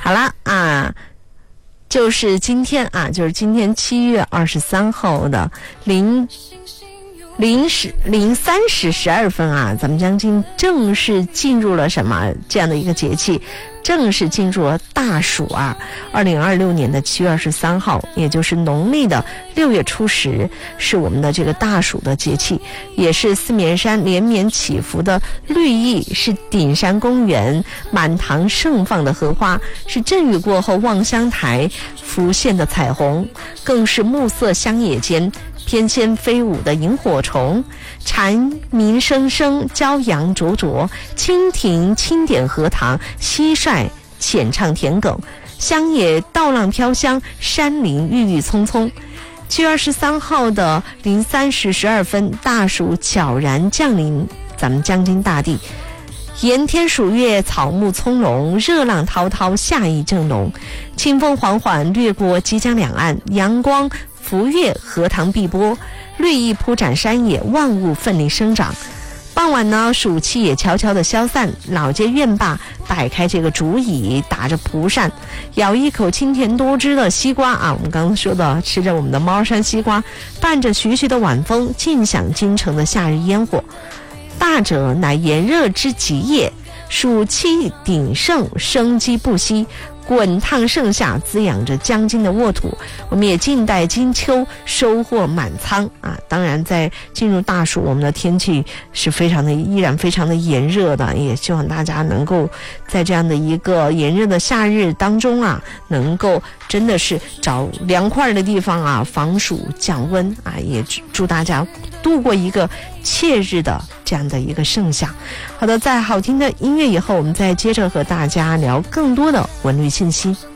好了啊，就是今天7月23号的03时12分啊，咱们将近正式进入了什么这样的一个节气，正式进入了大暑啊。2026年的7月23号，也就是农历的6月初10，是我们的这个大暑的节气，也是四面山连绵起伏的绿意，是顶山公园满堂盛放的荷花，是阵雨过后望乡台浮现的彩虹，更是暮色乡野间翩跹飞舞的萤火虫，蝉鸣声声，骄阳灼灼，蜻蜓轻点荷塘，蟋蟀浅唱田埂，乡野稻浪飘香，山林郁郁葱葱。7月23号的03时12分，大暑悄然降临咱们江津大地，炎天暑月，草木葱茏，热浪滔滔，夏意正浓，清风缓缓掠过犄江两岸，阳光浮越荷塘碧波，绿意铺展山野，万物奋力生长。傍晚呢，暑气也悄悄地消散，老街院坝摆开这个竹椅，打着蒲扇，咬一口清甜多汁的西瓜啊，我们刚刚说的吃着我们的猫山西瓜，伴着徐徐的晚风，尽享京城的夏日烟火。大者乃炎热之极也，暑气鼎盛，生机不息，滚烫盛夏滋养着江津的沃土，我们也静待金秋收获满仓啊！当然，在进入大暑，我们的天气是依然非常的炎热的，也希望大家能够在这样的一个炎热的夏日当中啊，能够真的是找凉快的地方啊，防暑降温啊！也祝大家度过一个切日的这样的一个盛夏。好的，在好听的音乐以后，我们再接着和大家聊更多的文旅信息。